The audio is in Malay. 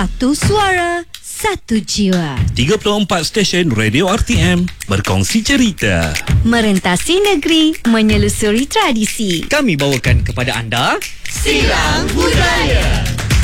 Satu suara, satu jiwa. 34 stesen radio RTM berkongsi cerita. Merentasi negeri, menyelusuri tradisi. Kami bawakan kepada anda Silang Budaya.